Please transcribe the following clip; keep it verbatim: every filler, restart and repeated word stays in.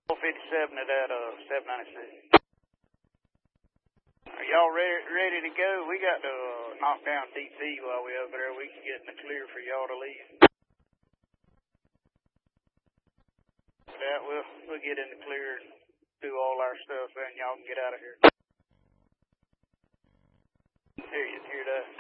four fifty-seven at that uh, seven ninety-six. Are y'all ready, ready to go? We got to uh, knock down D T while we over there. We can get in the clear for y'all to leave. That we'll, we'll get in the clear and do all our stuff, and y'all can get out of here. Here, you hear that?